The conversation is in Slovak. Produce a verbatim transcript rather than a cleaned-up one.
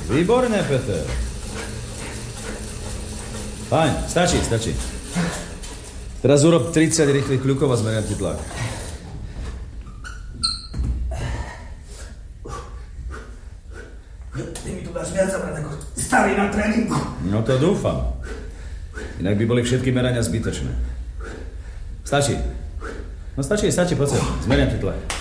Výborne, Peter. Fajn, stačí, stačí. Teraz urob tridsať rýchlych kľukov a zmeriam ti tlak. Ty mi tu dáš viac zabrať ako starý na tréningu. No to dúfam. Inak by boli všetky merania zbytočné. Stačí. No stačí, stačí, poď sa. Zmeriam ti tlak.